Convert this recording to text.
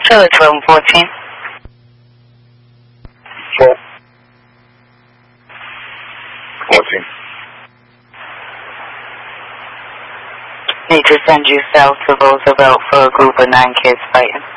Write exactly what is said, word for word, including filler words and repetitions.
Charlie twelve and fourteen. twelve. fourteen. Need to send you south to Roosevelt for a group of nine kids fighting.